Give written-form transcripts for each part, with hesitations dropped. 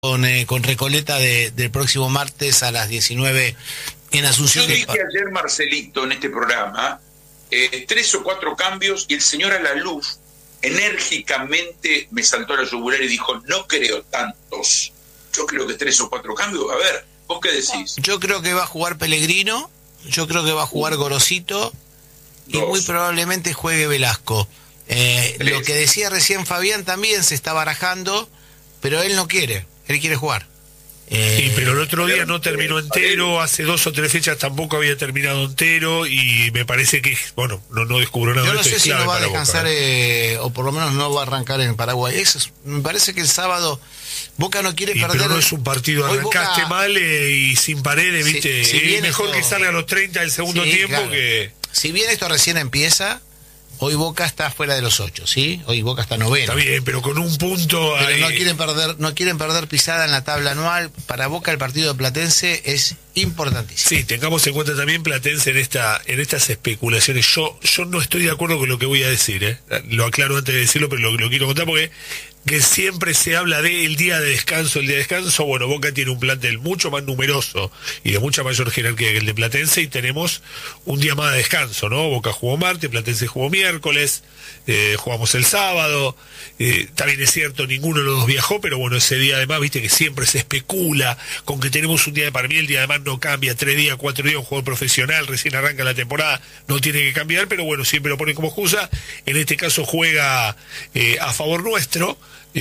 con Recoleta del próximo martes a las 19 en Asunción. Yo dije ayer, Marcelito, en este programa, 3 o 4 cambios, y el señor Alaluf enérgicamente me saltó a la yugular y dijo, no creo tantos. Yo creo que 3 o 4 cambios. A ver, ¿vos qué decís? Yo creo que va a jugar Pellegrino, yo creo que va a jugar Gorosito, y muy probablemente juegue Velasco. Lo que decía recién Fabián también se está barajando, pero él no quiere, él quiere jugar. Sí, pero el otro día no terminó entero, hace 2 o 3 fechas tampoco había terminado entero, y me parece que, bueno, no descubro nada. Yo no sé si no va a descansar, o por lo menos no va a arrancar en Paraguay. Me parece que el sábado Boca no quiere perder. Pero no es un partido, arrancaste mal y sin Paredes, ¿viste? Si bien mejor esto, que salga a los 30 del segundo tiempo, claro. Que... Si bien esto recién empieza, hoy Boca está fuera de los 8, ¿sí? Hoy Boca está noveno. Está bien, pero con un punto... Pero no quieren perder pisada en la tabla anual. Para Boca el partido de Platense es importantísimo. Sí, tengamos en cuenta también Platense en estas especulaciones. Yo no estoy de acuerdo con lo que voy a decir, ¿eh? Lo aclaro antes de decirlo, pero lo quiero contar porque... que siempre se habla del día de descanso. El día de descanso, bueno, Boca tiene un plantel mucho más numeroso y de mucha mayor jerarquía que el de Platense, y tenemos un día más de descanso, ¿no? Boca jugó martes, Platense jugó miércoles, jugamos el sábado, también es cierto, ninguno de los dos viajó, pero bueno, ese día además, viste que siempre se especula con que tenemos un día de, para mí el día además no cambia, 3 días, 4 días, un jugador profesional, recién arranca la temporada, no tiene que cambiar, pero bueno, siempre lo ponen como excusa. En este caso juega a favor nuestro.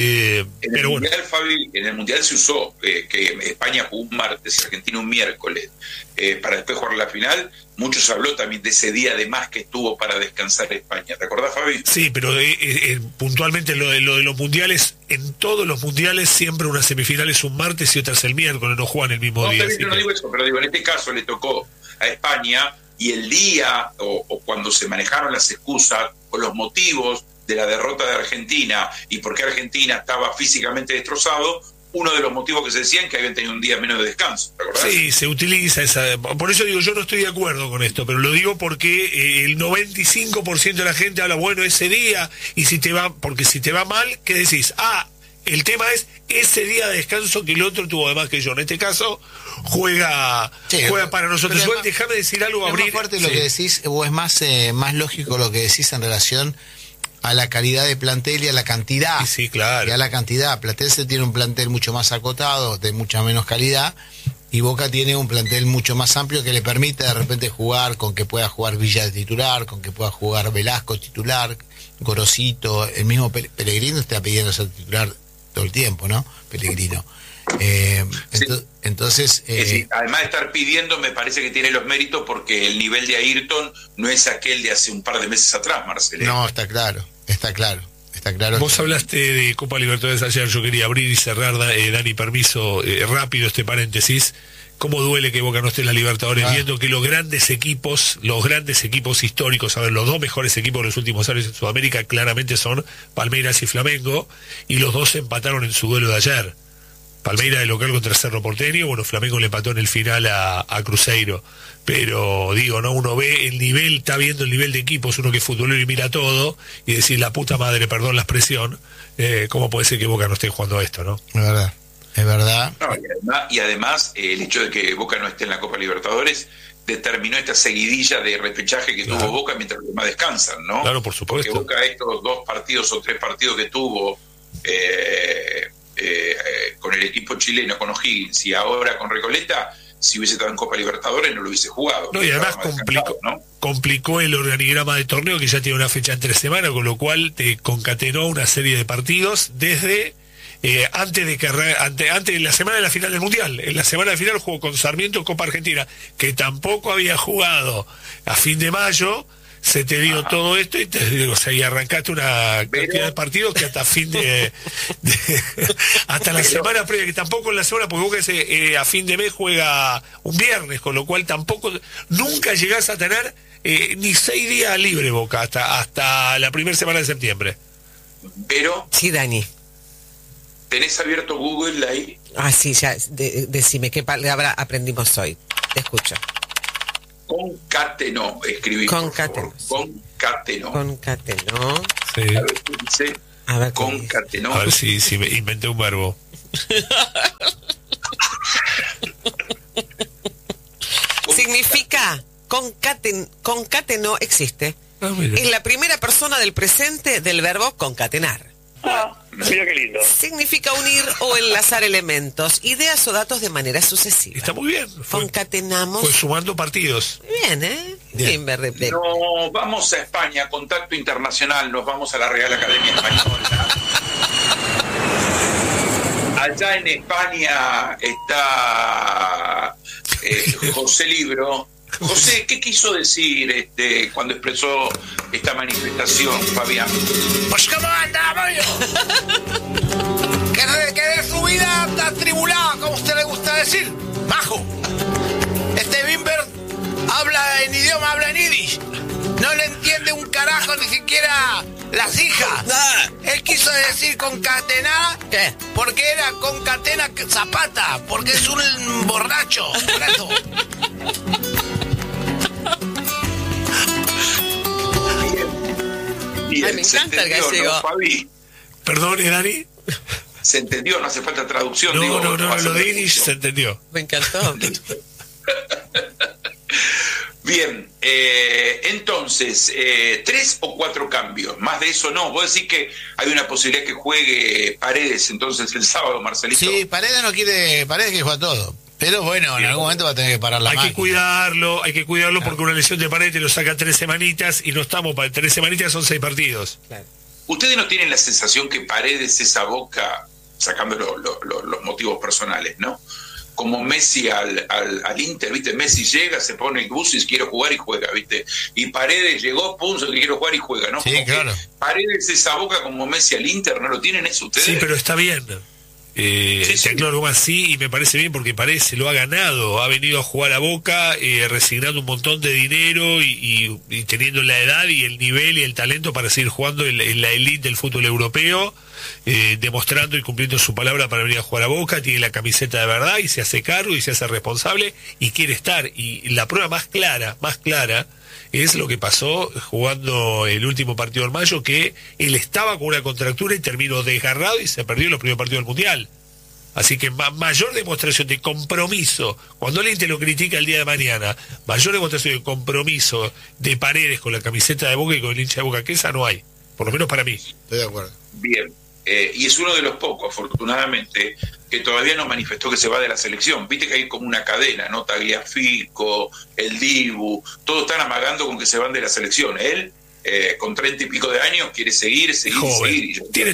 Pero bueno. Fabi, en el Mundial se usó que España jugó un martes y Argentina un miércoles para después jugar la final. Muchos habló también de ese día de más que tuvo para descansar España. ¿Te acordás, Fabi? Sí, pero puntualmente lo de los mundiales, en todos los mundiales siempre una semifinal es un martes y otra es el miércoles, no juegan el mismo día. Yo no digo eso, pero digo, en este caso le tocó a España, y el día o cuando se manejaron las excusas o los motivos de la derrota de Argentina y por qué Argentina estaba físicamente destrozado, uno de los motivos que se decían que habían tenido un día menos de descanso, ¿te acordás? Sí, se utiliza esa... Por eso digo, yo no estoy de acuerdo con esto, pero lo digo porque el 95% de la gente habla, bueno, ese día, y si te va, porque si te va mal, ¿qué decís? El tema es ese día de descanso que el otro tuvo además que yo. En este caso, juega para nosotros. Igual, déjame decir algo, ¿Es más fuerte lo que decís, o es más lógico lo que decís en relación a la calidad de plantel y a la cantidad? Sí, claro. Y a la cantidad. Platense tiene un plantel mucho más acotado, de mucha menos calidad, y Boca tiene un plantel mucho más amplio que le permite de repente jugar, con que pueda jugar Villa de titular, con que pueda jugar Velasco titular, Gorosito, el mismo Pellegrino está pidiendo ser titular todo el tiempo, ¿no? Pellegrino. Sí. Entonces... sí, además de estar pidiendo, me parece que tiene los méritos porque el nivel de Ayrton no es aquel de hace un par de meses atrás, Marcelo. No, está claro. Vos hablaste de Copa Libertadores ayer, yo quería abrir y cerrar, Dani, permiso, rápido este paréntesis. ¿Cómo duele que Boca no esté en la Libertadores, viendo que los grandes equipos históricos, a ver, los 2 mejores equipos de los últimos años en Sudamérica claramente son Palmeiras y Flamengo, y los 2 empataron en su duelo de ayer? Palmeiras de local contra Cerro Porteño, bueno, Flamengo le empató en el final a Cruzeiro, pero digo, ¿no? Uno ve el nivel, está viendo el nivel de equipos, uno que es futbolero y mira todo, y decir, la puta madre, perdón la expresión, ¿cómo puede ser que Boca no esté jugando a esto, no? Es verdad. No, y además el hecho de que Boca no esté en la Copa Libertadores determinó esta seguidilla de repechaje que tuvo Boca mientras los demás descansan, ¿no? Claro, por supuesto. Porque Boca estos 2 partidos o 3 partidos que tuvo con el equipo chileno, con O'Higgins, y ahora con Recoleta, si hubiese estado en Copa Libertadores no lo hubiese jugado. No, y además complicó el organigrama de torneo, que ya tiene una fecha en 3 semanas, con lo cual te concatenó una serie de partidos desde antes de la semana de la final del Mundial. En la semana de final jugó con Sarmiento Copa Argentina, que tampoco había jugado a fin de mayo. Se te dio todo esto y y arrancaste una cantidad de partidos que hasta fin de hasta la semana previa, que tampoco en la semana, porque Boca a fin de mes juega un viernes, con lo cual tampoco, nunca llegás a tener ni 6 días libre Boca hasta la primera semana de septiembre. Pero sí, Dani, ¿tenés abierto Google ahí? Sí, ya, decime qué palabra aprendimos hoy. Te escucho. Concatenó, escribí. Concatenó. Concatenó. Sí. A ver qué dice. Concatenó. A ver si me inventé un verbo. Significa concatenó existe. Mira. Es la primera persona del presente del verbo concatenar. Mira qué lindo. Significa unir o enlazar elementos, ideas o datos de manera sucesiva. Está muy bien. Concatenamos. Fue sumando partidos. Bien, ¿eh? Bien. Bien. Nos vamos a España, contacto internacional, nos vamos a la Real Academia Española. Allá en España está José Libro. José, ¿qué quiso decir cuando expresó esta manifestación, Fabián? Pues ¿cómo anda, Mario? que de su vida atribulada, como a usted le gusta decir, majo. Este Bimber habla en yiddish. No le entiende un carajo ni siquiera las hijas. Él quiso decir concatenar. ¿Qué? Porque era concatena Zapata, porque es un borracho. Por eso. Bien, Ay, me se encanta el entendió, gallego. ¿no, Fabi? Perdón, Dani. Se entendió, no hace falta traducción. No, digo, no, hace lo de falta Inish se traducción. entendió. Me encantó. Bien, entonces, 3 o 4 cambios, más de eso no. Vos decís que hay una posibilidad que juegue Paredes entonces el sábado, Marcelito. Sí, Paredes que juega todo. Pero bueno, en algún momento va a tener que parar la Hay máquina. que cuidarlo porque una lesión de Paredes te lo saca 3 semanitas y no estamos para 3 semanitas, son 6 partidos. Claro. ¿Ustedes no tienen la sensación que Paredes es a Boca, sacando los motivos personales, ¿no? Como Messi al Inter, ¿viste? Messi llega, se pone el bus y quiere jugar y juega, ¿viste? Y Paredes llegó, punto, que quiere jugar y juega, ¿no? Sí, Como claro. que Paredes es a Boca como Messi al Inter, ¿no lo tienen eso ustedes? Sí, pero está bien. Sí. Te aclaro más, sí, y me parece bien porque Paredes se lo ha ganado, ha venido a jugar a Boca, resignando un montón de dinero y teniendo la edad y el nivel y el talento para seguir jugando en la elite del fútbol europeo, demostrando y cumpliendo su palabra para venir a jugar a Boca, tiene la camiseta de verdad y se hace cargo y se hace responsable y quiere estar. Y la prueba más clara, es lo que pasó jugando el último partido del Mayo, que él estaba con una contractura y terminó desgarrado y se perdió los primeros partidos del Mundial. Así que mayor demostración de compromiso, cuando alguien te lo critica el día de mañana, mayor demostración de compromiso de Paredes con la camiseta de Boca y con el hincha de Boca, que esa no hay, por lo menos para mí. Estoy de acuerdo. Bien, y es uno de los pocos, afortunadamente, que todavía no manifestó que se va de la selección. Viste que hay como una cadena, ¿no? Tagliafico, el Dibu, todos están amagando con que se van de la selección. Él, con 30 y pico de años, quiere seguir. Joven, tiene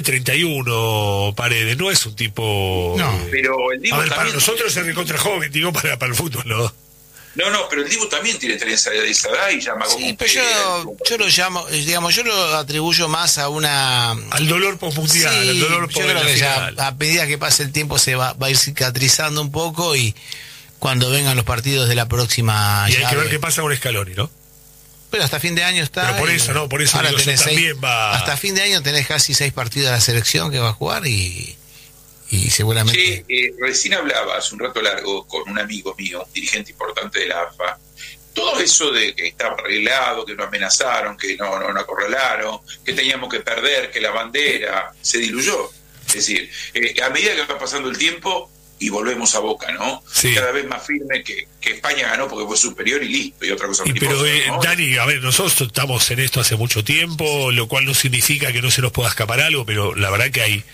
31 Paredes, no es un tipo... No. Pero el Dibu A ver, para también... nosotros es recontra joven, digo, para el fútbol, ¿no? No, pero el Dibu también tiene esa edad y ya amagó. Sí, con pero que- yo lo llamo, digamos, yo lo atribuyo más a una... Al dolor postmundial, Sí, al dolor yo creo que ya final. a medida que pase el tiempo se va a ir cicatrizando un poco y cuando vengan los partidos de la próxima Y hay que llave. ver qué pasa con Scaloni, ¿no? Pero hasta fin de año está. Pero por y eso, ¿no? Por eso ahora digo, tenés eso también va... Hasta fin de año tenés casi 6 partidos de la selección que va a jugar y seguramente... Che, recién hablaba hace un rato largo con un amigo mío, un dirigente importante de la AFA. Todo eso de que estaba arreglado, que nos amenazaron, que no acorralaron, que teníamos que perder, que la bandera se diluyó. Es decir, a medida que va pasando el tiempo y volvemos a Boca, ¿no? Sí. Cada vez más firme que España ganó porque fue superior y listo, y otra cosa Pero ¿no? Dani, a ver, nosotros estamos en esto hace mucho tiempo, lo cual no significa que no se nos pueda escapar algo, pero la verdad que hay,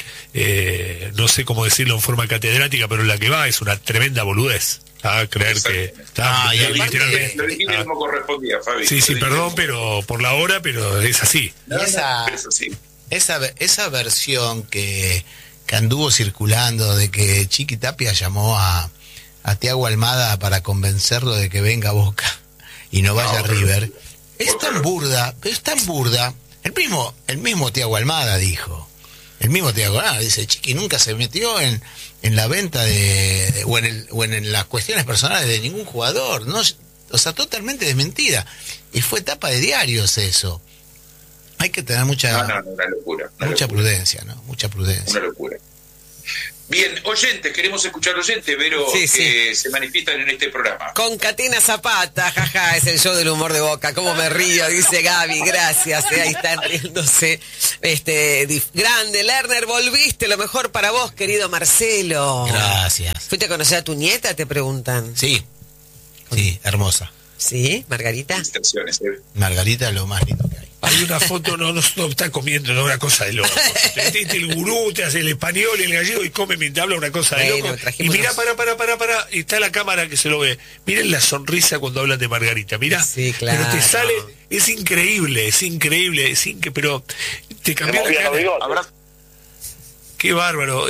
no sé cómo decirlo en forma catedrática, pero la que va es una tremenda boludez. Creer que está y aparte- literalmente. Lo dijiste como correspondía, Fabi. Sí, Lo dijiste perdón, como- pero por la hora, pero es así. No, Y esa- pero es así. Esa versión que anduvo circulando de que Chiqui Tapia llamó a Thiago Almada para convencerlo de que venga a Boca y no vaya a pero- River, es tan burda, pero es tan burda. El mismo Thiago Almada dijo. El mismo Thiago Almada dice, Chiqui nunca se metió en la venta o en las cuestiones personales de ningún jugador, no, o sea, totalmente desmentida. Y fue tapa de diarios eso. Hay que tener mucha No, una locura. prudencia, ¿no? Mucha prudencia. Una locura. Bien, oyentes, queremos escuchar oyentes, Vero, Sí, que se manifiestan en este programa. Concatina Zapata, jaja, es el show del humor de Boca. ¿Cómo me río? Dice Gaby, gracias. Ahí están riéndose. Grande, Lerner, volviste. Lo mejor para vos, querido Marcelo. Gracias. ¿Fuiste a conocer a tu nieta? Te preguntan. Sí, hermosa. ¿Sí, Margarita? Felicitaciones, Margarita es lo más lindo que hay. Hay una foto, no está comiendo, no, una cosa de loco. El gurú, te hace el español y el gallego y come mientras habla, una cosa de Bueno, loco. Y trajimos mirá, los- para, y está la cámara que se lo ve. Miren la sonrisa cuando hablan de Margarita, mirá. Sí, claro. Pero te sale, es increíble, pero te cambió la cara. Abrazo. Qué bárbaro.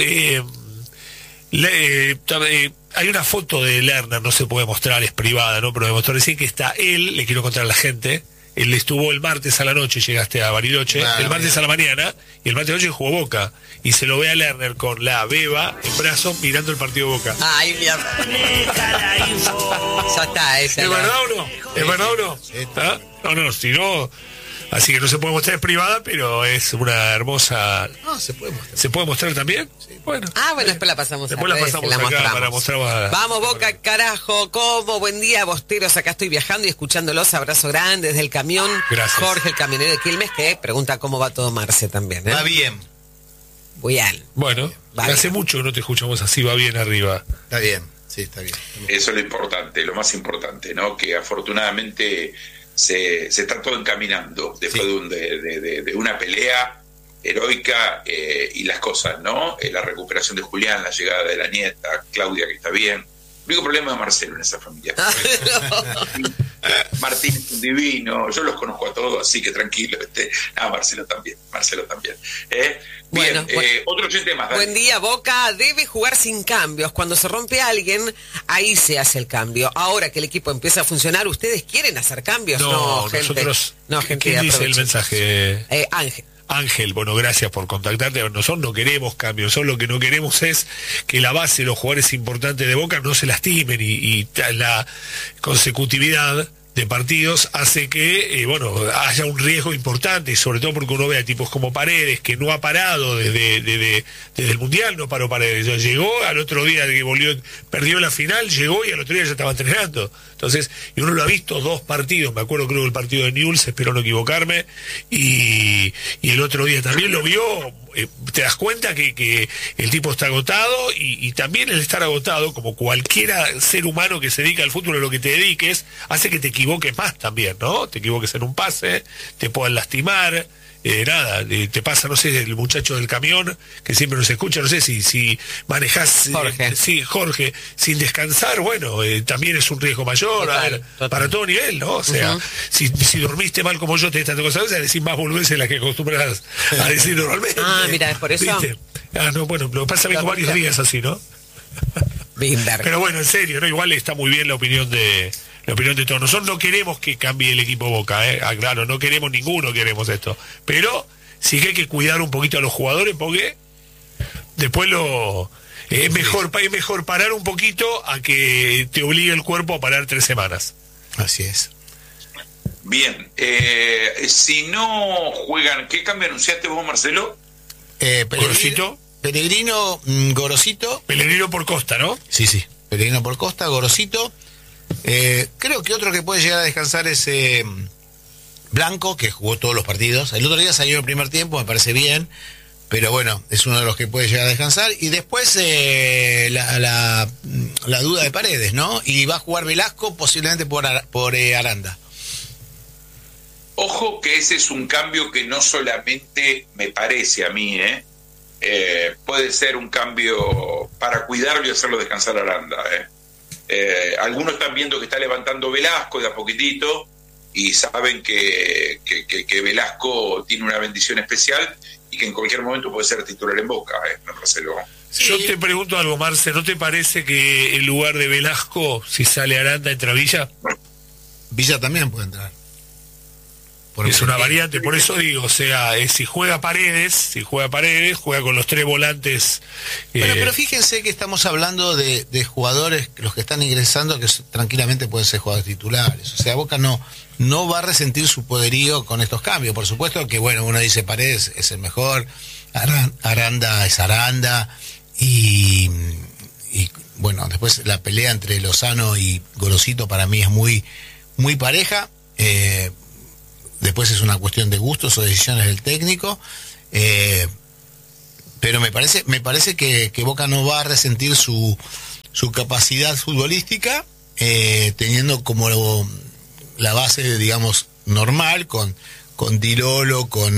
Hay una foto de Lerner, no se puede mostrar, es privada, ¿no? Pero me mostró recién que está él, le quiero contar a la gente. Él estuvo el martes a la noche, llegaste a Bariloche, el martes a la mañana, y el martes a la noche jugó Boca. Y se lo ve a Lerner con la beba en brazos mirando el partido de Boca. Ay, mierda. Ya está, esa. ¿Es verdad o no? ¿Es verdad o no? ¿Ah? No, si no... Así que no se puede mostrar, es privada, pero es una hermosa... No, se puede mostrar. ¿Se puede mostrar también? Sí. Bueno. Bueno, después la pasamos Después la redes, pasamos la acá mostramos. para mostrar. Vamos, Boca, carajo, ¿cómo? Buen día, Bosteros, acá estoy viajando y escuchándolos, abrazo grande desde el camión. Gracias. Jorge, el camionero de Quilmes, que pregunta cómo va todo Marce también, ¿eh? Va bien. Bien. Bueno, Vale. hace mucho que no te escuchamos así, va bien arriba. Está bien. Sí, está bien. Eso es lo importante, lo más importante, ¿no? Que afortunadamente se está todo encaminando después de una pelea heroica y las cosas, ¿no? La recuperación de Julián, la llegada de la nieta, Claudia, que está bien. El único problema es Marcelo en esa familia. Martín es un divino, yo los conozco a todos, así que tranquilo. Marcelo también. Bueno, otro oyente más. Dale. Buen día, Boca. Debe jugar sin cambios. Cuando se rompe alguien, ahí se hace el cambio. Ahora que el equipo empieza a funcionar, ¿ustedes quieren hacer cambios? No, gente. nosotros... No, gente. ¿Quién dice el aprovechen. mensaje? Ángel. Ángel, bueno, gracias por contactarte. Nosotros no queremos cambios, nosotros lo que no queremos es que la base de los jugadores importantes de Boca no se lastimen y la consecutividad de partidos hace que haya un riesgo importante, y sobre todo porque uno ve a tipos como Paredes, que no ha parado desde el Mundial, no paró Paredes. Ya llegó al otro día que volvió, perdió la final, llegó y al otro día ya estaba entrenando. Entonces, y uno lo ha visto 2 partidos, me acuerdo creo el partido de Newell's, espero no equivocarme, y el otro día también lo vio. Te das cuenta que el tipo está agotado y también el estar agotado, como cualquiera ser humano que se dedica al fútbol, a lo que te dediques, hace que te equivoques más también, ¿no? Te equivoques en un pase, te puedan lastimar, te pasa, no sé, el muchacho del camión, que siempre nos escucha, no sé si manejás, Jorge, sin descansar, también es un riesgo mayor, Total. para todo nivel, ¿no? O sea, si dormiste mal como yo, te estás cosas, decís más boludeces las que acostumbras a decir normalmente. Mira, ¿es por eso? ¿Viste? Lo pasa bien varios días así, ¿no? Bimberg. Pero bueno, en serio, ¿no? Igual está muy bien la opinión de todos. Nosotros no queremos que cambie el equipo Boca, claro, no queremos, ninguno queremos esto. Pero sí que hay que cuidar un poquito a los jugadores porque después es mejor parar un poquito a que te obligue el cuerpo a parar 3 semanas. Así es. Bien, si no juegan, ¿qué cambio anunciaste vos, Marcelo? Gorosito. Pellegrino, Gorosito. Pellegrino por Costa, ¿no? Sí. Pellegrino por Costa, Gorosito. Creo que otro que puede llegar a descansar es Blanco, que jugó todos los partidos. El otro día salió en el primer tiempo, me parece bien. Pero bueno, es uno de los que puede llegar a descansar. Y después la duda de Paredes, ¿no? Y va a jugar Velasco posiblemente por Aranda. Ojo que ese es un cambio que no solamente me parece a mí, puede ser un cambio para cuidarlo y hacerlo descansar a Aranda. Algunos están viendo que está levantando Velasco de a poquitito y saben que Velasco tiene una bendición especial y que en cualquier momento puede ser titular en Boca, Marcelo. Sí. Yo te pregunto algo, Marce, ¿no te parece que en lugar de Velasco, si sale Aranda, entra Villa? Villa también puede entrar. Es una variante, por eso digo, o sea, si juega Paredes, juega con los 3 volantes. Pero fíjense que estamos hablando de jugadores, los que están ingresando, que tranquilamente pueden ser jugadores titulares. O sea, Boca no va a resentir su poderío con estos cambios. Por supuesto que, uno dice Paredes es el mejor, Aranda es Aranda, y bueno, después la pelea entre Lozano y Gorosito para mí es muy pareja. Después es una cuestión de gustos o decisiones del técnico, pero me parece que Boca no va a resentir su capacidad futbolística, teniendo como la base, digamos, normal, con Di Lolo, con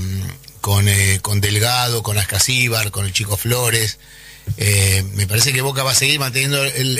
Delgado, con Ascasíbar, con el Chico Flores. Me parece que Boca va a seguir manteniendo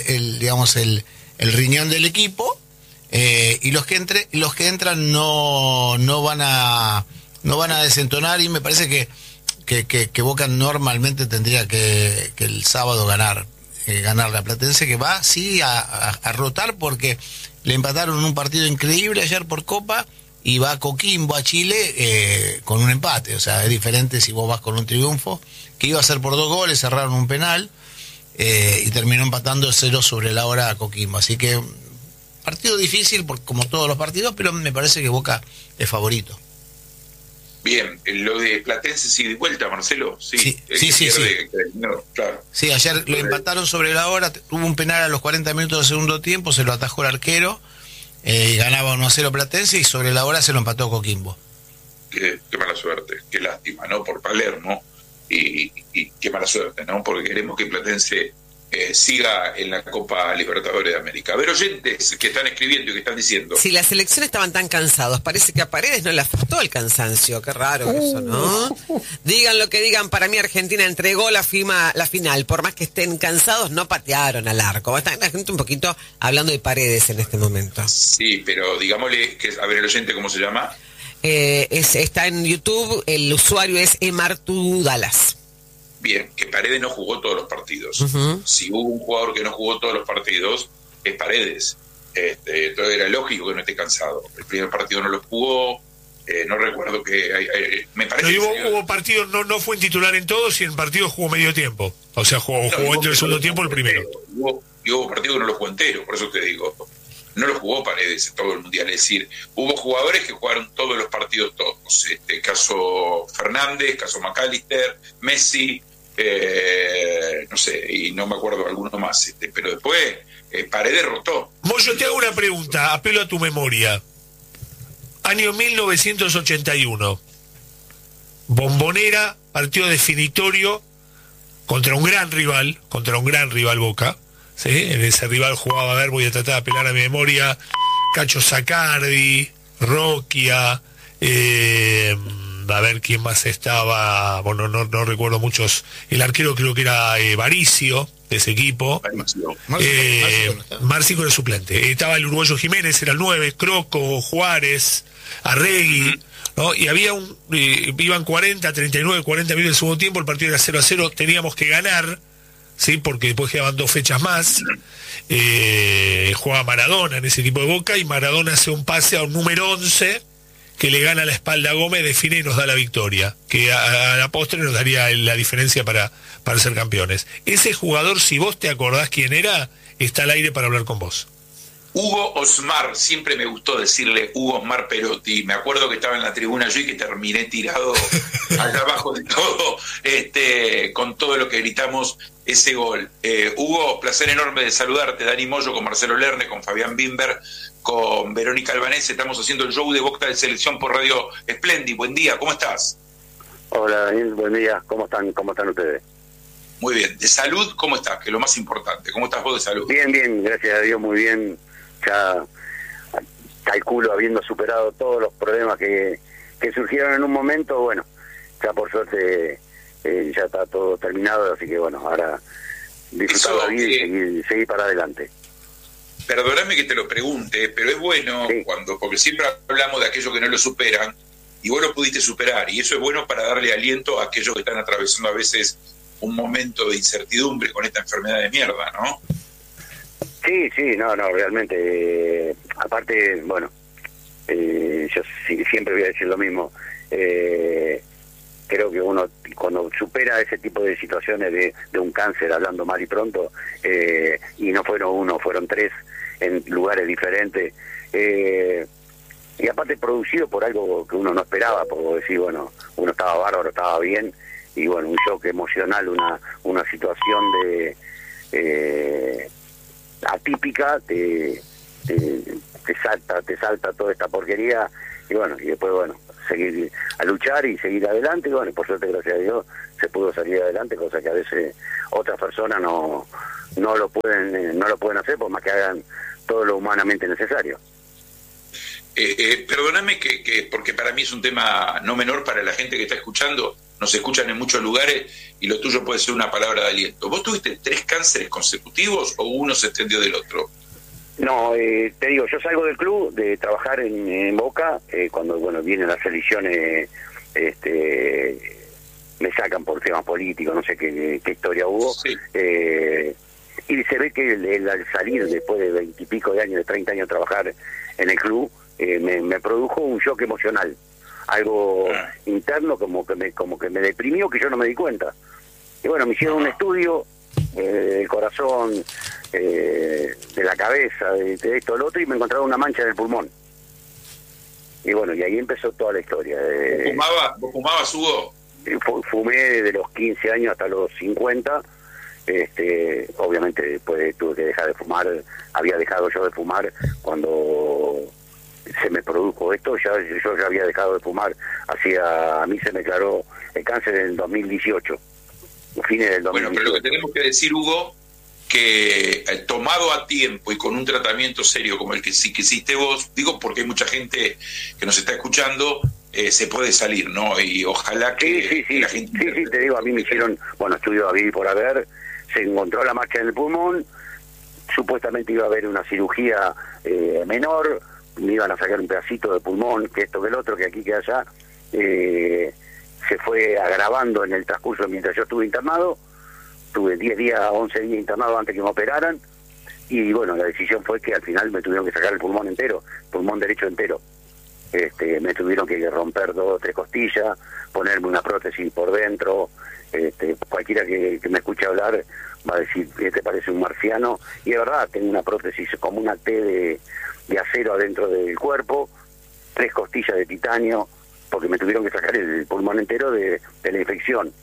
el riñón del equipo, y los que entran no van a desentonar, y me parece que Boca normalmente tendría que el sábado ganar la Platense, que va sí a rotar, porque le empataron un partido increíble ayer por Copa, y va a Coquimbo, a Chile, con un empate. O sea, es diferente si vos vas con un triunfo, que iba a ser por 2 goles, cerraron un penal, y terminó empatando 0 sobre la hora a Coquimbo. Así que partido difícil, como todos los partidos, pero me parece que Boca es favorito. Bien, lo de Platense sigue de vuelta, Marcelo. Sí. No, claro. Sí, ayer lo empataron sobre la hora, tuvo un penal a los 40 minutos del segundo tiempo, se lo atajó el arquero, ganaba 1-0 Platense, y sobre la hora se lo empató Coquimbo. Qué mala suerte, qué lástima, ¿no? Por Palermo, y qué mala suerte, ¿no? Porque queremos que Platense siga en la Copa Libertadores de América. A ver, oyentes que están escribiendo y que están diciendo. Si las selecciones estaban tan cansados, parece que a Paredes no le afectó el cansancio. Qué raro eso, ¿no? Digan lo que digan, para mí Argentina entregó la final. Por más que estén cansados, no patearon al arco. Está la gente un poquito hablando de Paredes en este momento. Sí, pero digámosle que, a ver, el oyente, ¿cómo se llama? Está en YouTube, el usuario es Emartu Dallas. Bien, que Paredes no jugó todos los partidos. Uh-huh. Si hubo un jugador que no jugó todos los partidos, es Paredes. Entonces era lógico que no esté cansado. El primer partido no lo jugó, no recuerdo que... me parece hubo partidos, no fue en titular en todos, y en partidos jugó medio tiempo. O sea, jugó entre el segundo tiempo el primero. Hubo partidos que no lo jugó entero, por eso te digo. No lo jugó Paredes en todo el Mundial. Es decir, hubo jugadores que jugaron todos los partidos todos. Caso Fernández, caso McAllister, Messi... no sé, y no me acuerdo alguno más, pero después Paredes rotó. Moyo, te hago una pregunta, apelo a tu memoria. Año 1981, Bombonera, partido definitorio contra un gran rival Boca, ¿sí? En ese rival jugaba, a ver, voy a tratar de apelar a mi memoria, Cacho Zacardi, Roquia, a ver quién más estaba, bueno, no recuerdo muchos, el arquero creo que era Varicio, de ese equipo. Márcico era suplente. Estaba el uruguayo Jiménez, era el 9, Croco, Juárez, Arregui, ¿no? Y había iban 40 minutos del segundo tiempo, el partido era 0-0, teníamos que ganar, ¿sí? Porque después quedaban 2 fechas más. Jugaba Maradona en ese equipo de Boca, y Maradona hace un pase a un número 11 que le gana la espalda a Gómez, define y nos da la victoria, que a la postre nos daría la diferencia para ser campeones. Ese jugador, si vos te acordás quién era, está al aire para hablar con vos. Hugo Osmar, siempre me gustó decirle Hugo Osmar Perotti. Me acuerdo que estaba en la tribuna yo y que terminé tirado allá abajo de todo, con todo lo que gritamos ese gol. Hugo, placer enorme de saludarte. Dani Moyo, con Marcelo Lerner, con Fabián Bimber, con Verónica Albanese. Estamos haciendo el show de Boca de Selección por Radio Splendid. Buen día, ¿cómo estás? Hola Daniel, buen día. ¿Cómo están ustedes? Muy bien. ¿De salud cómo estás? Que es lo más importante. ¿Cómo estás vos de salud? Bien, gracias a Dios, muy bien. Ya calculo, habiendo superado todos los problemas que surgieron en un momento, bueno, ya por suerte ya está todo terminado, así que bueno, ahora disfrutar la vida y seguir para adelante. Perdóname que te lo pregunte, pero es bueno, sí, porque siempre hablamos de aquellos que no lo superan, y vos lo pudiste superar, y eso es bueno para darle aliento a aquellos que están atravesando a veces un momento de incertidumbre con esta enfermedad de mierda, ¿no? Sí, no, realmente, aparte, bueno, yo siempre voy a decir lo mismo, creo que uno cuando supera ese tipo de situaciones de un cáncer, hablando mal y pronto, y no fueron uno, fueron 3 en lugares diferentes, y aparte producido por algo que uno no esperaba, por decir, bueno, uno estaba bárbaro, estaba bien, y bueno, un shock emocional, una situación de atípica, te salta toda esta porquería, y bueno, y después bueno, seguir a luchar y seguir adelante, y bueno, por suerte, gracias a Dios, se pudo salir adelante, cosa que a veces otras personas no lo pueden hacer, por más que hagan todo lo humanamente necesario. Perdóname que porque para mí es un tema no menor para la gente que está escuchando, nos escuchan en muchos lugares y lo tuyo puede ser una palabra de aliento. ¿Vos tuviste 3 cánceres consecutivos o uno se extendió del otro? No, te digo, yo salgo del club de trabajar en Boca, cuando bueno vienen las elecciones, me sacan por temas políticos, no sé qué historia hubo, sí. Y se ve que al salir después de 20 y pico de años, de 30 años de trabajar en el club, me produjo un shock emocional, algo interno como que me deprimió, que yo no me di cuenta. Y bueno, me hicieron un estudio del corazón, de la cabeza, de esto, lo otro, y me encontraron una mancha en el pulmón. Y bueno, y ahí empezó toda la historia. ¿Vos fumabas, Hugo? Fumé de los 15 años hasta los 50. Obviamente después tuve que dejar de fumar. Había dejado yo de fumar cuando se me produjo esto. Yo ya había dejado de fumar. A mí se me declaró el cáncer en el 2018, fines del 2018. Bueno, pero lo que tenemos que decir, Hugo, que tomado a tiempo y con un tratamiento serio como el que sí que hiciste vos, digo porque hay mucha gente que nos está escuchando, se puede salir, ¿no? Y ojalá que la gente... Sí, te digo, a mí me hicieron, bueno, estudio a vivir por haber, se encontró la mancha en el pulmón, supuestamente iba a haber una cirugía menor, me iban a sacar un pedacito de pulmón, que esto, que el otro, que aquí, que allá, se fue agravando en el transcurso mientras yo estuve internado. Tuve 10 días, 11 días internado antes que me operaran, y bueno, la decisión fue que al final me tuvieron que sacar el pulmón entero, pulmón derecho entero. Me tuvieron que romper 2 o 3 costillas, ponerme una prótesis por dentro. Cualquiera que me escuche hablar va a decir que te parece un marciano, y es verdad, tengo una prótesis como una T de acero adentro del cuerpo, 3 costillas de titanio, porque me tuvieron que sacar el pulmón entero de la infección.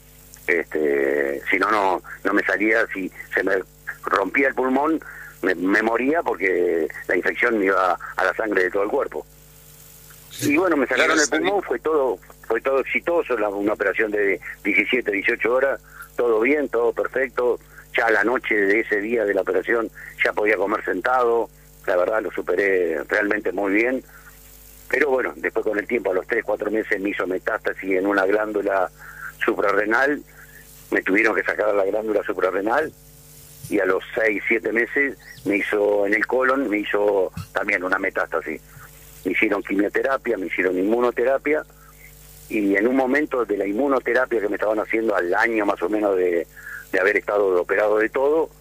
Si no me salía, si se me rompía el pulmón, me moría, porque la infección me iba a la sangre de todo el cuerpo. Y bueno, me sacaron el pulmón, fue todo exitoso, una operación de 17, 18 horas, todo bien, todo perfecto. Ya a la noche de ese día de la operación ya podía comer sentado, la verdad lo superé realmente muy bien. Pero bueno, después con el tiempo, a los 3, 4 meses me hizo metástasis en una glándula suprarrenal, me tuvieron que sacar la glándula suprarrenal, y a los 6, 7 meses me hizo en el colon, me hizo también una metástasis. Me hicieron quimioterapia, me hicieron inmunoterapia, y en un momento de la inmunoterapia que me estaban haciendo al año más o menos de haber estado operado de todo,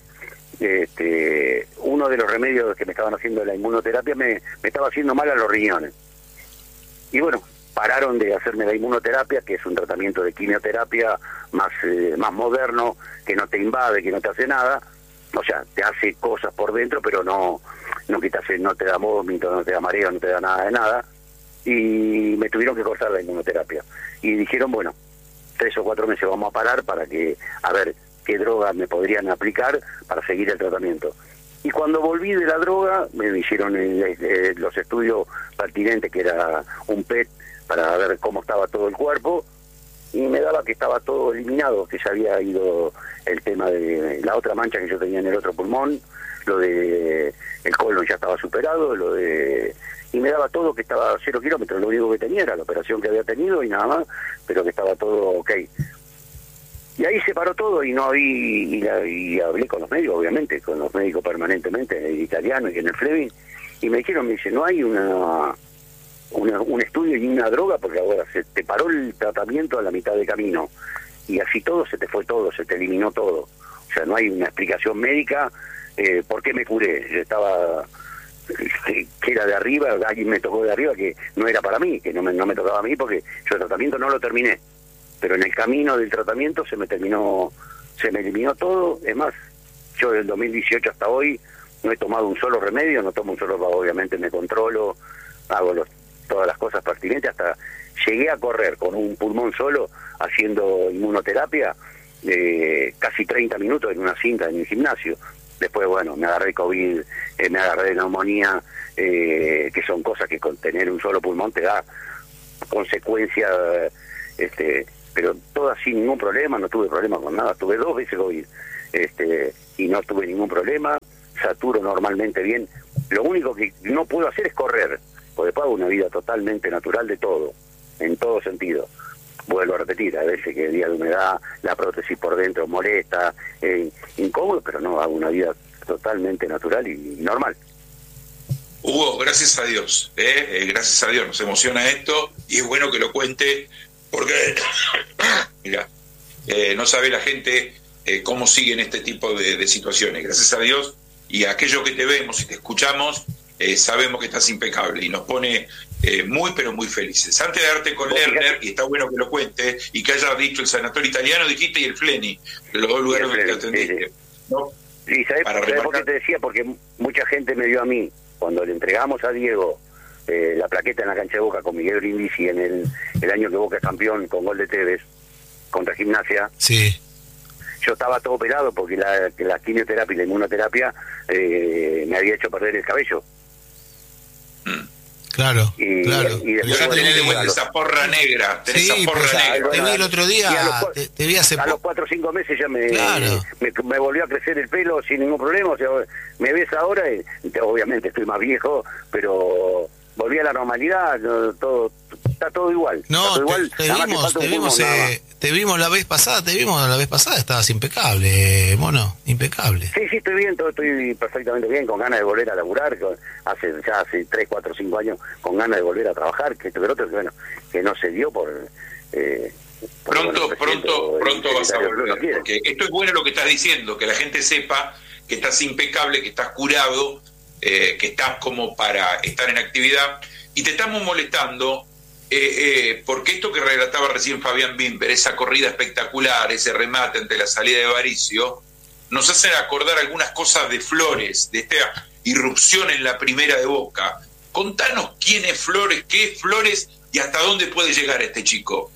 uno de los remedios que me estaban haciendo de la inmunoterapia me estaba haciendo mal a los riñones. Y bueno, pararon de hacerme la inmunoterapia, que es un tratamiento de quimioterapia más moderno, que no te invade, que no te hace nada, o sea, te hace cosas por dentro, pero no te da vómito, no te da mareo, no te da nada de nada. Y me tuvieron que cortar la inmunoterapia. Y dijeron, bueno, 3 o 4 meses vamos a parar para a ver qué drogas me podrían aplicar para seguir el tratamiento. Y cuando volví de la droga, me hicieron los estudios pertinentes, que era un PET, para ver cómo estaba todo el cuerpo, y me daba que estaba todo eliminado, que ya había ido el tema de la otra mancha que yo tenía en el otro pulmón, lo de el colon ya estaba superado, y me daba todo que estaba a 0 kilómetros, lo único que tenía era la operación que había tenido y nada más, pero que estaba todo ok. Y ahí se paró todo, y no vi, y hablé con los médicos, obviamente, con los médicos permanentemente, en el italiano y en el Fleming, y me dijeron, no hay un estudio y una droga, porque ahora se te paró el tratamiento a la mitad de camino, y así todo, se te fue todo, se te eliminó todo. O sea, no hay una explicación médica por qué me curé. Yo estaba, que era de arriba, alguien me tocó de arriba, que no era para mí, que no me tocaba a mí, porque yo el tratamiento no lo terminé. Pero en el camino del tratamiento se me eliminó todo. Es más, yo del 2018 hasta hoy no he tomado un solo remedio, no tomo un solo, obviamente me controlo, hago todas las cosas pertinentes, hasta llegué a correr con un pulmón solo haciendo inmunoterapia casi 30 minutos en una cinta en el gimnasio. Después, bueno, me agarré COVID, me agarré neumonía, que son cosas que con tener un solo pulmón te da consecuencias, pero todas sin ningún problema, no tuve problema con nada. Tuve 2 veces COVID, y no tuve ningún problema, saturo normalmente bien. Lo único que no puedo hacer es correr, porque después hago una vida totalmente natural de todo, en todo sentido. Vuelvo a repetir, a veces que el día de humedad, la prótesis por dentro molesta, incómodo, pero no, hago una vida totalmente natural y normal. Hugo, gracias a Dios, gracias a Dios, nos emociona esto y es bueno que lo cuente porque, mira, no sabe la gente cómo siguen este tipo de situaciones. Gracias a Dios y a aquellos que te vemos y te escuchamos, sabemos que estás impecable y nos pone muy pero muy felices. Antes de darte con Lerner, y está bueno que lo cuente y que hayas dicho el Sanatorio Italiano, dijiste, y el Fleni, los 2 lugares donde te atendiste, sí. ¿no? Sí, ¿sabés por qué te decía? Porque mucha gente me vio a mí, cuando le entregamos a Diego la plaqueta en la cancha de Boca con Miguel Brindisi en el año que Boca es campeón con gol de Tevez contra Gimnasia. Sí. Yo estaba todo operado porque la quimioterapia y la inmunoterapia me había hecho perder el cabello. Claro, claro. Y después, ya tenés de vuelta esa porra negra, tenés Sí, esa porra pues, negra. te vi el otro día, te vi hace a los 4 o 5 meses ya Claro. me volvió a crecer el pelo sin ningún problema. O sea, me ves ahora, obviamente estoy más viejo, pero volví a la normalidad, todo está todo igual. No, todo igual, te vimos la vez pasada, estabas impecable, mono, impecable. Sí, estoy bien, estoy perfectamente bien, con ganas de volver a laburar, hace 3, 4, 5 años, con ganas de volver a trabajar, que esto que otro, bueno, que no se dio por... Pronto vas a volver, porque esto es bueno lo que estás diciendo, que la gente sepa que estás impecable, que estás curado, que estás como para estar en actividad, y te estamos molestando porque esto que relataba recién Fabián Bimber, esa corrida espectacular, ese remate ante la salida de Varicio, nos hace acordar algunas cosas de Flores, de esta irrupción en la primera de Boca. Contanos quién es Flores, qué es Flores y hasta dónde puede llegar este chico.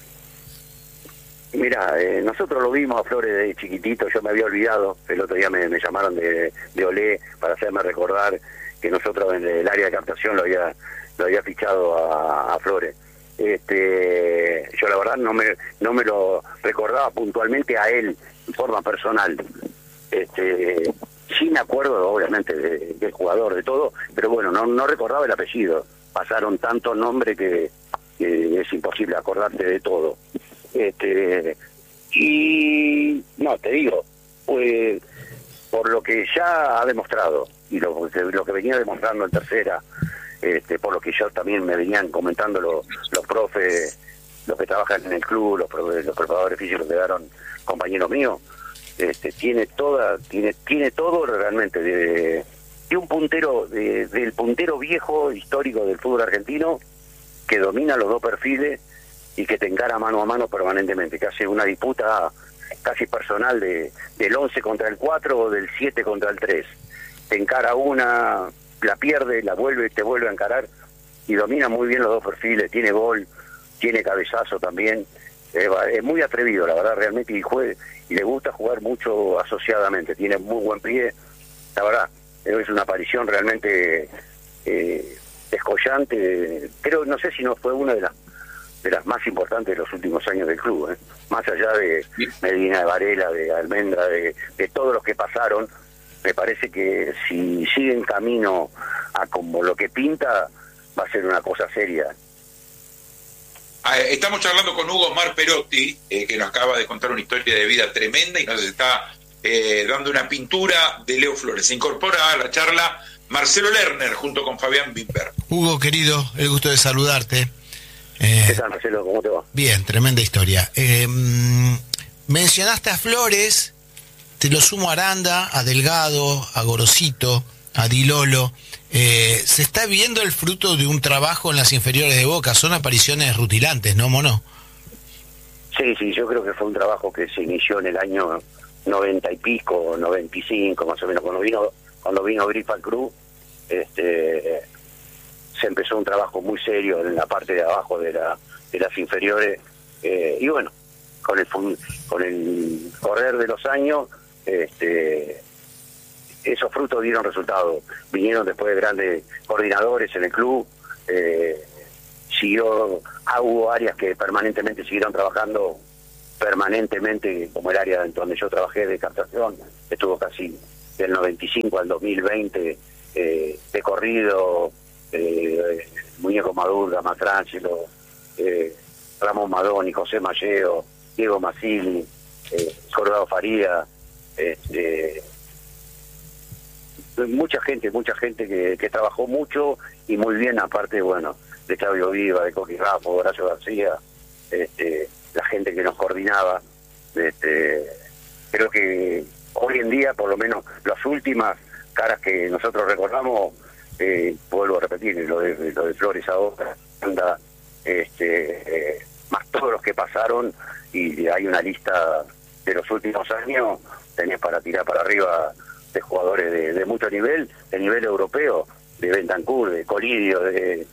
Mira, nosotros lo vimos a Flores de chiquitito, yo me había olvidado, el otro día me llamaron de Olé para hacerme recordar que nosotros en el área de captación lo había fichado a Flores. Yo la verdad no me lo recordaba puntualmente a él en forma personal. Sí me acuerdo obviamente del jugador, de todo, pero bueno, no recordaba el apellido. Pasaron tantos nombres que es imposible acordarte de todo. Y no, te digo, por lo que ya ha demostrado y lo que venía demostrando en tercera, por lo que ya también me venían comentando los profes, los que trabajan en el club, los preparadores físicos que quedaron compañeros míos, tiene todo realmente de un puntero, del puntero viejo histórico del fútbol argentino, que domina los 2 perfiles y que te encara mano a mano permanentemente, que hace una disputa casi personal del 11 contra el 4 o del 7 contra el 3. Te encara una, la pierde, la vuelve, te vuelve a encarar y domina muy bien los 2 perfiles, tiene gol, tiene cabezazo también, es muy atrevido la verdad realmente y le gusta jugar mucho asociadamente, tiene muy buen pie, la verdad, es una aparición realmente descollante, creo, no sé si no fue una de las más importantes de los últimos años del club, más allá de Medina, de Varela, de Almendra, de todos los que pasaron. Me parece que si sigue en camino a como lo que pinta, va a ser una cosa seria. Estamos charlando con Hugo Omar Perotti, que nos acaba de contar una historia de vida tremenda y nos está dando una pintura de Leo Flores. Se incorpora a la charla Marcelo Lerner junto con Fabián Bimber. Hugo, querido, el gusto de saludarte. ¿Qué tal, Marcelo? ¿Cómo te va? Bien, tremenda historia. Mencionaste a Flores, te lo sumo a Aranda, a Delgado, a Gorosito, a Dilolo. Se está viendo el fruto de un trabajo en las inferiores de Boca, son apariciones rutilantes, ¿no, Mono? Sí, yo creo que fue un trabajo que se inició en el año 90 y pico, 95 más o menos, cuando vino Grifa al club, se empezó un trabajo muy serio en la parte de abajo de las inferiores, y bueno, con el correr de los años, esos frutos dieron resultados. Vinieron después de grandes coordinadores en el club, hubo áreas que permanentemente siguieron trabajando permanentemente, como el área donde yo trabajé de captación, estuvo casi del 95 al 2020 de corrido, Muñeco Madurga, Matrangelo, Ramón Madoni, José Malleo, Diego Masili, Soldado Faría, mucha gente que trabajó mucho y muy bien, aparte, bueno, de Claudio Viva, de Coqui Raffo, Horacio García, la gente que nos coordinaba. Creo que hoy en día, por lo menos las últimas caras que nosotros recordamos, vuelvo a repetir, lo de Flores ahora, anda, más todos los que pasaron, y hay una lista de los últimos años, tenés para tirar para arriba de jugadores de mucho nivel, de nivel europeo, de Bentancur, de Colidio, de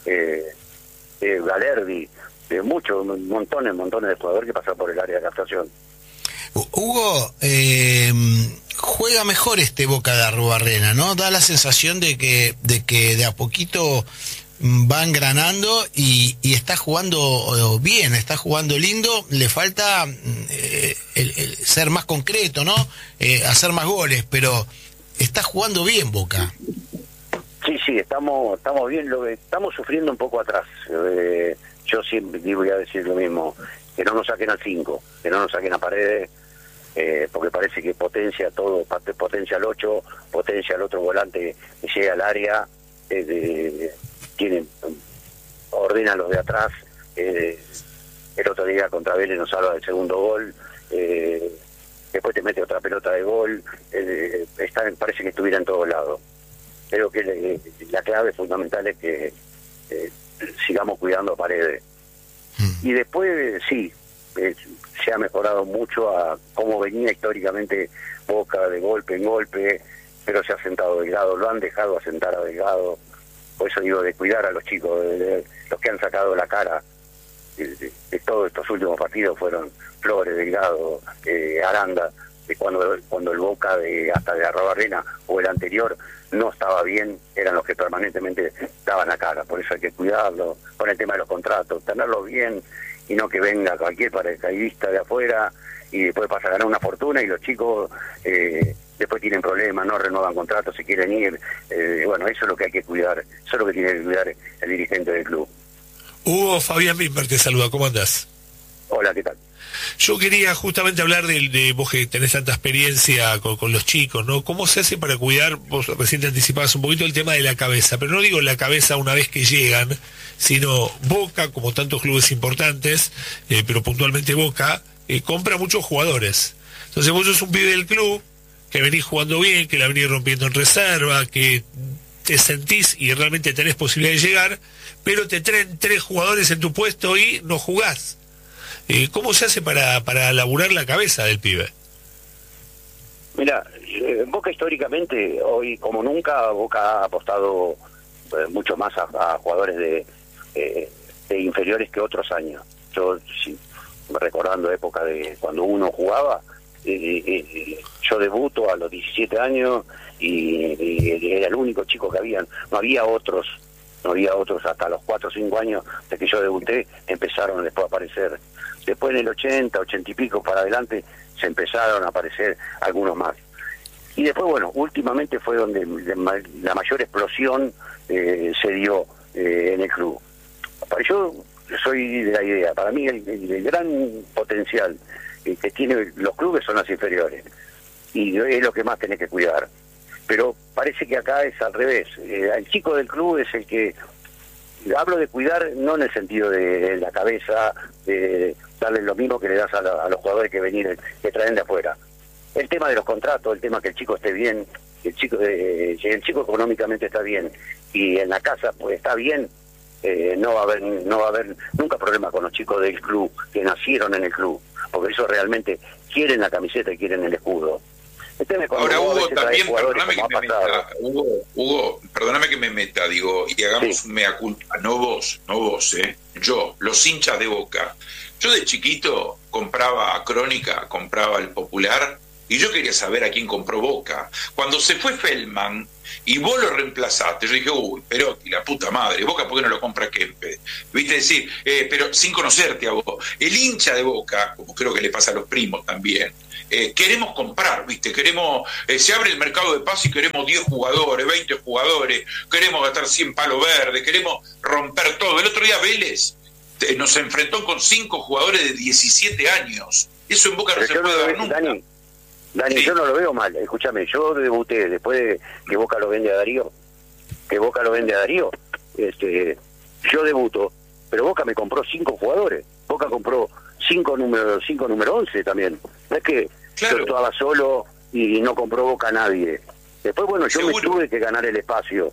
Galerdi, de montones de jugadores que pasan por el área de captación. Hugo, juega mejor Boca de Arrubarrena, ¿no? Da la sensación de que de a poquito va engranando y está jugando bien, está jugando lindo. Le falta el ser más concreto, ¿no? Hacer más goles, pero está jugando bien Boca. Sí, estamos bien, estamos sufriendo un poco atrás. Yo siempre voy a decir lo mismo, que no nos saquen al 5, que no nos saquen a Paredes, porque parece que potencia todo, potencia al 8, potencia al otro volante que llega al área, ordenan los de atrás. El otro día contra Vélez nos salva del segundo gol, después te mete otra pelota de gol, parece que estuviera en todos lados. Creo que la clave fundamental es que sigamos cuidando a Paredes. Y después, sí, se ha mejorado mucho a cómo venía históricamente Boca, de golpe en golpe, pero se ha sentado Delgado, lo han dejado asentar a Delgado. Por eso digo, de cuidar a los chicos, de los que han sacado la cara de todos estos últimos partidos fueron Flores, Delgado, Aranda, de cuando el Boca hasta de Arrubarrena o el anterior no estaba bien, eran los que permanentemente daban la cara. Por eso hay que cuidarlo con el tema de los contratos, tenerlos bien, y no que venga cualquier paracaidista de afuera y después pasa a ganar una fortuna y los chicos después tienen problemas, no renuevan contratos, se quieren ir. Bueno, eso es lo que hay que cuidar, eso es lo que tiene que cuidar el dirigente del club. Hugo, Fabián Bimber te saluda, ¿cómo andás? Hola, ¿qué tal? Yo quería justamente hablar de vos que tenés tanta experiencia con los chicos, ¿no? ¿Cómo se hace para cuidar? Vos recién te anticipabas un poquito el tema de la cabeza, pero no digo la cabeza una vez que llegan, sino Boca, como tantos clubes importantes, pero puntualmente Boca, compra muchos jugadores. Entonces vos sos un pibe del club, que venís jugando bien, que la venís rompiendo en reserva, que te sentís y realmente tenés posibilidad de llegar, pero te traen 3 jugadores en tu puesto y no jugás. ¿Cómo se hace para laburar la cabeza del pibe? Mira, Boca históricamente, hoy como nunca, Boca ha apostado mucho más a jugadores de inferiores que otros años. Yo, recordando época de cuando uno jugaba, yo debuto a los 17 años y era el único chico que había, no había otros hasta los 4 o 5 años de que yo debuté, empezaron después a aparecer. Después en el 80 y pico para adelante se empezaron a aparecer algunos más. Y después, bueno, últimamente fue donde la mayor explosión se dio en el club. Yo soy de la idea, para mí el gran potencial que tienen los clubes son las inferiores, y es lo que más tenés que cuidar. Pero parece que acá es al revés. El chico del club es el que, hablo de cuidar no en el sentido de la cabeza, de darle lo mismo que le das a los jugadores que traen de afuera. El tema de los contratos, el tema que el chico esté bien, si el chico económicamente está bien y en la casa pues está bien, no va a haber nunca problema con los chicos del club que nacieron en el club, porque eso realmente quieren la camiseta y quieren el escudo. Ahora, Hugo, también, perdóname que me meta, Hugo, perdóname que me meta, digo, y hagamos un mea culpa, no vos, yo, los hinchas de Boca. Yo de chiquito compraba Crónica, compraba El Popular, y yo quería saber a quién compró Boca. Cuando se fue Feldman y vos lo reemplazaste, yo dije, uy, Perotti, la puta madre, Boca, ¿por qué no lo compra Kempe? Viste decir, pero sin conocerte a vos. El hincha de Boca, como creo que le pasa a los primos también, queremos comprar, ¿viste? Queremos, se abre el mercado de paz y queremos 10 jugadores, 20 jugadores, queremos gastar 100 palos verdes, queremos romper todo. El otro día Vélez nos enfrentó con 5 jugadores de 17 años. Eso en Boca no se puede dar nunca. Dani, sí. Yo no lo veo mal, escúchame, yo debuté después de que Boca lo vende a Darío, yo debuto, pero Boca me compró 5 jugadores, Boca compró 5 número 11 también, no es que yo estaba solo y no compró Boca a nadie. Después, bueno, yo me tuve que ganar el espacio.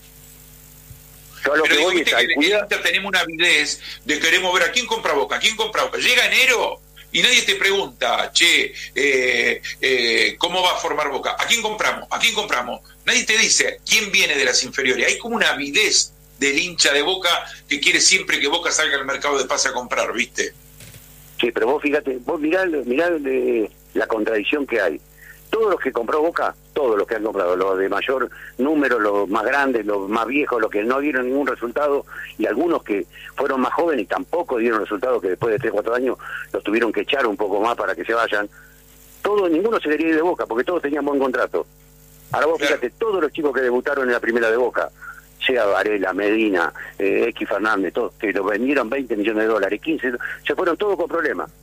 Yo a lo pero que voy viste que en Inter tenemos una avidez de queremos ver a quién compra Boca, llega enero y nadie te pregunta, che, ¿cómo va a formar Boca? ¿A quién compramos? Nadie te dice quién viene de las inferiores. Hay como una avidez del hincha de Boca que quiere siempre que Boca salga al mercado de pase a comprar, ¿viste? Sí, pero vos fíjate, vos mirá la contradicción que hay. Todos los que compró Boca, todos los que han comprado, los de mayor número, los más grandes, los más viejos, los que no dieron ningún resultado, y algunos que fueron más jóvenes y tampoco dieron resultado, que después de 3 o 4 años los tuvieron que echar un poco más para que se vayan. Ninguno se quería ir de Boca, porque todos tenían buen contrato. Ahora vos fíjate, todos los chicos que debutaron en la primera de Boca, sea Varela, Medina, X Fernández, todos, que los vendieron $20 millones, 15, se fueron todos con problemas.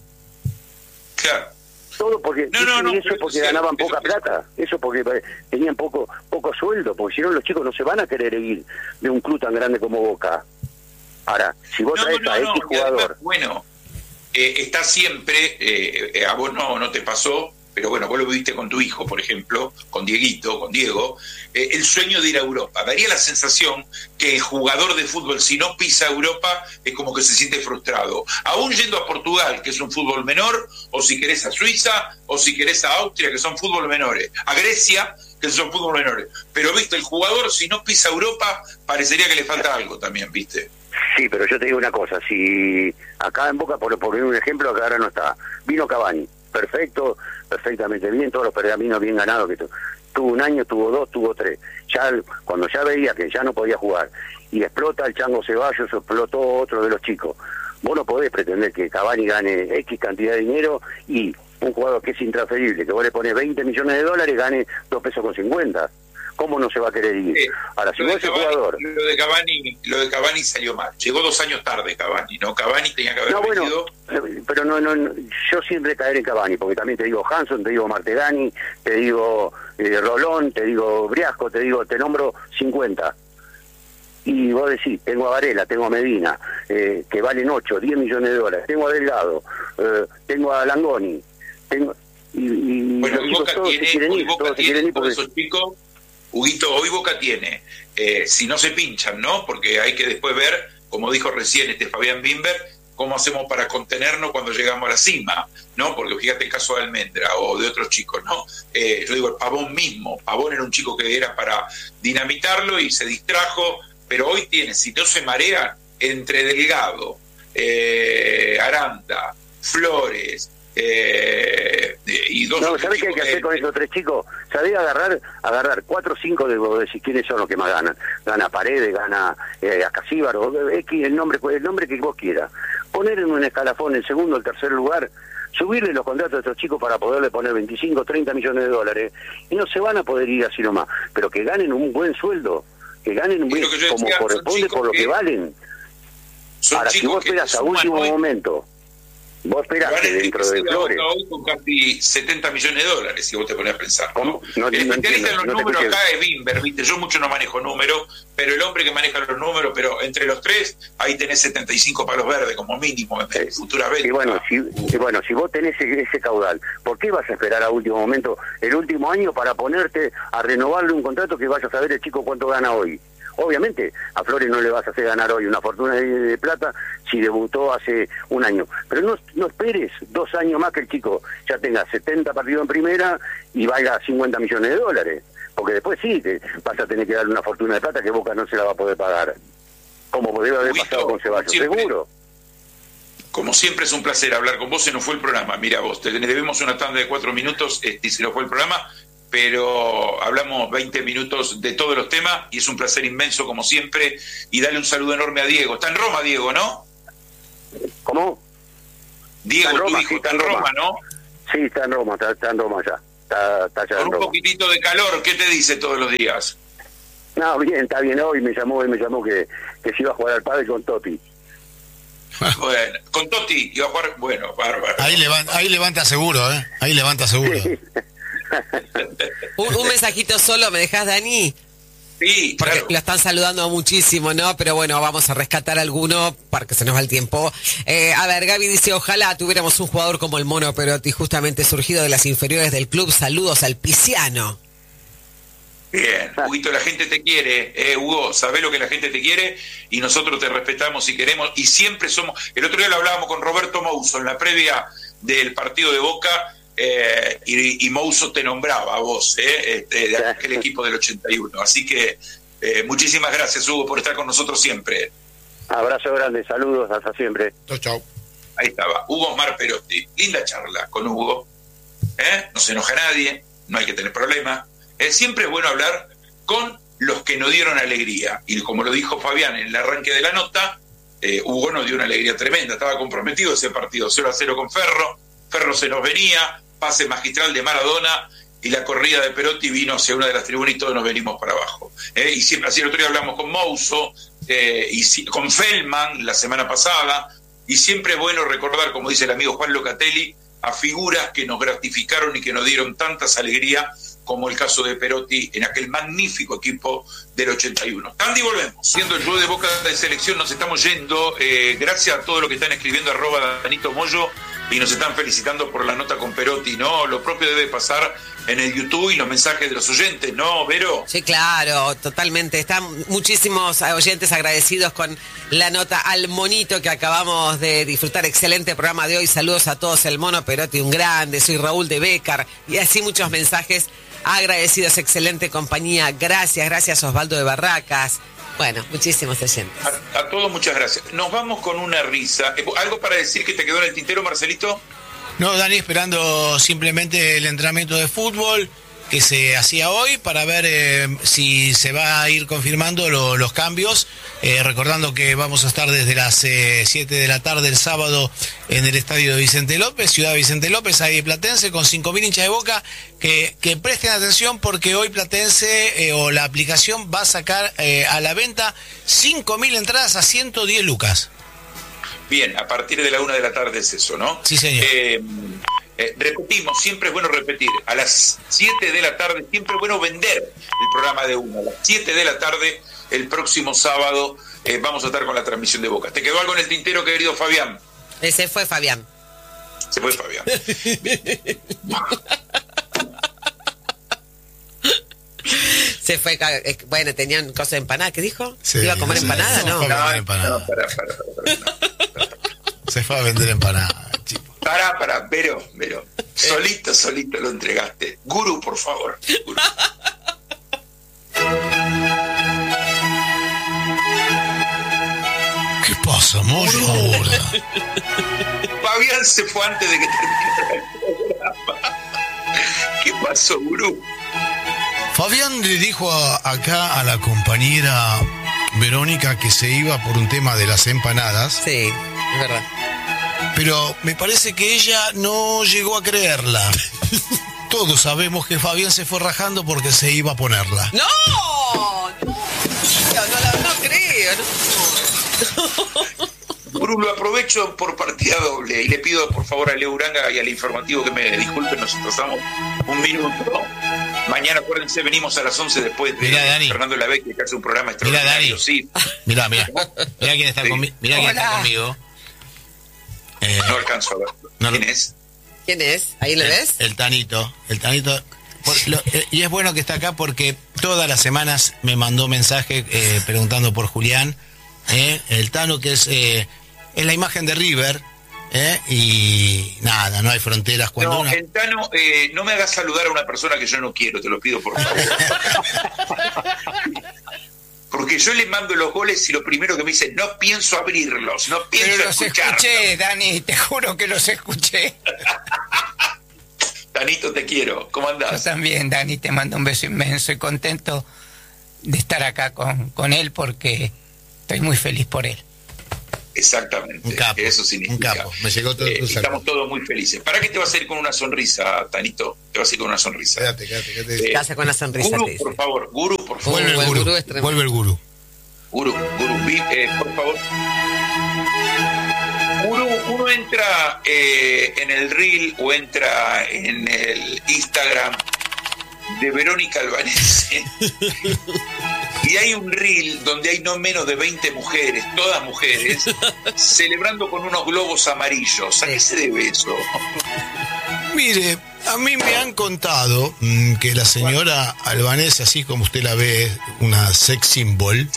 Claro. Todo porque porque ganaban poca plata, eso porque tenían poco sueldo, porque si no los chicos no se van a querer ir de un club tan grande como Boca. Ahora, si vos traes a X jugador... Además, bueno, está siempre, a vos no te pasó, pero bueno, vos lo viviste con tu hijo, por ejemplo, con Diego, el sueño de ir a Europa. Daría la sensación que el jugador de fútbol, si no pisa Europa, es como que se siente frustrado. Aún yendo a Portugal, que es un fútbol menor, o si querés a Suiza, o si querés a Austria, que son fútbol menores, a Grecia, que son fútbol menores. Pero, viste, el jugador, si no pisa Europa, parecería que le falta algo también, viste. Sí, pero yo te digo una cosa, si acá en Boca, por poner un ejemplo, acá ahora no está, vino Cavani, perfectamente bien, todos los pergaminos bien ganados, que tuvo un año, tuvo 2, tuvo 3, cuando ya veía que ya no podía jugar, y explota el Chango Ceballos, explotó otro de los chicos, vos no podés pretender que Cavani gane X cantidad de dinero y un jugador que es intransferible, que vos le pones $20 millones, gane $2.50. ¿Cómo no se va a querer ir? Ahora, si vos ese jugador... Lo de Cavani salió mal. Llegó 2 años tarde Cavani, ¿no? Cavani tenía que haber venido... pero no, yo siempre caeré en Cavani, porque también te digo Hanson, te digo Martegani, te digo Rolón, te digo Briasco, te nombro 50. Y vos decís, tengo a Varela, tengo a Medina, que valen 8, $10 millones, tengo a Delgado, tengo a Langoni, tengo... Bueno, Boca tiene todos esos chicos... Huguito, hoy Boca tiene, si no se pinchan, ¿no? Porque hay que después ver, como dijo recién Fabián Bimber, cómo hacemos para contenernos cuando llegamos a la cima, ¿no? Porque fíjate el caso de Almendra o de otros chicos, ¿no? Yo digo, el Pavón mismo, Pavón era un chico que era para dinamitarlo y se distrajo, pero hoy tiene, si no se marea, entre Delgado, Aranda, Flores... y 2 no, ¿sabés qué hay que hacer con esos 3 chicos? ¿Sabés agarrar 4 o 5 de vos decís quiénes son los que más ganan? Gana Paredes, gana Acasíbaro, el nombre que vos quieras. Poner en un escalafón el segundo, el tercer lugar, subirle los contratos a estos chicos para poderle poner 25, $30 millones, y no se van a poder ir así nomás, pero que ganen un buen sueldo, que ganen un buen, como corresponde por lo que valen. Ahora, si vos esperas a último momento... Vos esperás que dentro de Flores... Hoy con casi $70 millones, si vos te pones a pensar. ¿No? El especialista en los números acá es Bimber, ¿viste? Yo mucho no manejo números, pero el hombre que maneja los números, pero entre los 3, ahí tenés 75 palos verdes como mínimo en futuras ventas. Y bueno, si vos tenés ese caudal, ¿por qué vas a esperar a último momento, el último año, para ponerte a renovarle un contrato que vayas a saber el chico cuánto gana hoy? Obviamente, a Flores no le vas a hacer ganar hoy una fortuna de plata si debutó hace un año. Pero no esperes 2 años más que el chico ya tenga 70 partidos en primera y valga 50 millones de dólares. Porque después sí, te vas a tener que darle una fortuna de plata que Boca no se la va a poder pagar. Como debe haber pasado con Ceballos, seguro. Como siempre es un placer hablar con vos. Se nos fue el programa. Mira vos, te debemos una tanda de 4 minutos y se nos fue el programa. Pero hablamos 20 minutos de todos los temas y es un placer inmenso como siempre. Y dale un saludo enorme a Diego. Está en Roma, Diego, ¿no? ¿Cómo? Diego, está en tu Roma, hijo sí, está en Roma, ¿no? Sí, está en Roma, está en Roma ya. Está allá Con en un Roma. poquitito de calor, ¿qué te dice todos los días? No, bien, está bien. Hoy me llamó que se iba a jugar al pádel con Totti. Bueno, con Totti iba a jugar, bueno, bárbaro. Ahí levanta seguro, ¿eh? Ahí levanta seguro. Sí. Un mensajito solo, ¿me dejás, Dani? Sí, Porque claro. lo están saludando muchísimo, ¿no? Pero bueno, vamos a rescatar alguno porque se nos va el tiempo. A ver, Gaby dice, ojalá tuviéramos un jugador como el Mono Perotti, justamente surgido de las inferiores del club. Saludos al Pisiano. Bien, Huguito, la gente te quiere, Hugo, sabés lo que la gente te quiere y nosotros te respetamos y queremos y siempre somos. El otro día lo hablábamos con Roberto Mouso en la previa del partido de Boca y Mouso te nombraba a vos, de aquel equipo del 81. Así que muchísimas gracias, Hugo, por estar con nosotros siempre. Abrazo grande, saludos, hasta siempre. Chau. Ahí estaba, Hugo Osmar Perotti. Linda charla con Hugo. No se enoja nadie, no hay que tener problemas. Siempre es bueno hablar con los que nos dieron alegría. Y como lo dijo Fabián en el arranque de la nota, Hugo nos dio una alegría tremenda. Estaba comprometido ese partido 0-0 con Ferro. Ferro se nos venía, pase magistral de Maradona y la corrida de Perotti vino hacia una de las tribunas y todos nos venimos para abajo. Y siempre, así el otro día hablamos con Mouso, con Feldman la semana pasada. Y siempre es bueno recordar, como dice el amigo Juan Locatelli, a figuras que nos gratificaron y que nos dieron tantas alegrías como el caso de Perotti en aquel magnífico equipo del 81. Andy, volvemos. Siendo el show de Boca de Selección, nos estamos yendo. Gracias a todos los que están escribiendo @Danito Moyo y nos están felicitando por la nota con Perotti, ¿no? Lo propio debe pasar en el YouTube y los mensajes de los oyentes, ¿no, Vero? Sí, claro, totalmente. Están muchísimos oyentes agradecidos con la nota al Monito que acabamos de disfrutar. Excelente programa de hoy. Saludos a todos. El Mono Perotti, un grande. Soy Raúl de Bécar. Y así muchos mensajes agradecidos. Excelente compañía. Gracias Osvaldo de Barracas. Bueno, muchísimos oyentes. A todos muchas gracias. Nos vamos con una risa. ¿Algo para decir que te quedó en el tintero, Marcelito? No, Dani, esperando simplemente el entrenamiento de fútbol que se hacía hoy para ver si se va a ir confirmando los cambios, recordando que vamos a estar desde las 7 de la tarde el sábado en el estadio de Vicente López, Ciudad Vicente López, ahí Platense, con 5.000 hinchas de Boca, que presten atención porque hoy Platense o la aplicación va a sacar a la venta 5.000 entradas a 110 lucas. Bien, a partir de la 1 de la tarde es eso, ¿no? Sí, señor. Repetimos, siempre es bueno repetir, a las 7 de la tarde, siempre es bueno vender el programa de 1. A las 7 de la tarde, el próximo sábado, vamos a estar con la transmisión de Boca. ¿Te quedó algo en el tintero, querido Fabián? Ese fue Fabián. Se fue Fabián. Se fue, bueno, tenían cosas de empanada, ¿qué dijo? Sí, ¿Iba a comer sí, empanada? sí, No. fue a vender empanada. Se fue a vender empanada, chico. Pará, Vero. Solito lo entregaste. Gurú, por favor. Gurú. ¿Qué pasa, Moyo, ahora? Fabián se fue antes de que terminara el programa. ¿Qué pasó, Gurú? Fabián le dijo acá a la compañera Verónica que se iba por un tema de las empanadas, Sí, es verdad. pero me parece que ella no llegó a creerla. Todos sabemos que Fabián se fue rajando porque se iba a ponerla. ¡No! No creo. Gurú, lo aprovecho por partida doble y le pido por favor a Leo Uranga y al informativo que me disculpen, nos atrasamos un minuto. Mañana, acuérdense, venimos a las 11 después de Mirá, Dani. Fernando Lavecchia, que hace un programa Mirá, extraordinario. Dani. Sí, Mirá quién está Sí. conmigo. Mirá quién está conmigo. no alcanzo a ver. No, ¿Quién es? ¿Quién es? ¿Ahí le ves? El Tanito Y es bueno que está acá porque todas las semanas me mandó mensaje preguntando por Julián. El Tano, que es la imagen de River. Y nada, no hay fronteras. Cuando no, el Tano, no me hagas saludar a una persona que yo no quiero, te lo pido por favor. Porque yo le mando los goles y lo primero que me dice, no pienso abrirlos, no pienso Pero los escucharlos. escuché, Dani, te juro que los escuché. Tanito, te quiero, ¿cómo Yo andás? también, Dani, te mando un beso inmenso y contento de estar acá con él porque estoy muy feliz por él. Exactamente, Un capo, eso significa. un capo. Me llegó todo tu saludo. estamos todos muy felices. ¿Para qué te vas a ir con una sonrisa, Tanito? Te vas a ir con una sonrisa. Quédate. Casa con la sonrisa. Gurú, te dice. por favor, Gurú, por favor. Vuelve el el gurú. gurú es tremendo. Vuelve el gurú. Gurú, por favor. Uno entra en el reel o entra en el Instagram de Verónica Albanese y hay un reel donde hay no menos de 20 mujeres, todas mujeres, celebrando con unos globos amarillos. ¿A qué se debe eso? Mire, a mí me han contado que la señora Albanese, así como usted la ve, es una sex symbol,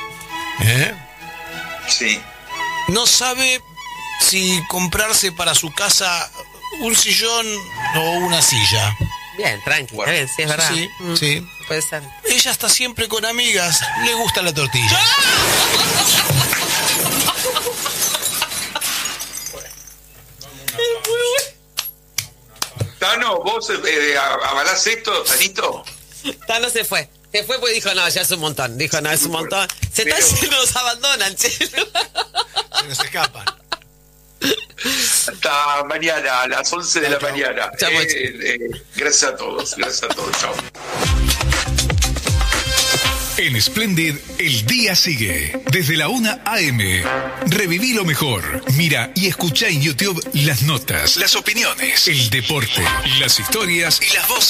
Sí. no sabe si comprarse para su casa un sillón o una silla. Bien, tranqui, Bueno, está bien, sí, es verdad. Sí, sí. Puede ser. Ella está siempre con amigas, le gusta la tortilla. Tano, ¿vos avalás esto, Tanito? Tano se fue. Se fue porque dijo, no, ya es un montón. Dijo, no, es un montón. Se está yendo, nos abandonan, che. Se nos escapan. Hasta mañana, a las 11 de la mañana. Chau, Gracias a todos, chao. En Splendid, el día sigue. Desde la 1 a.m. Reviví lo mejor. Mira y escucha en YouTube las notas, las opiniones, el deporte, las historias y las voces.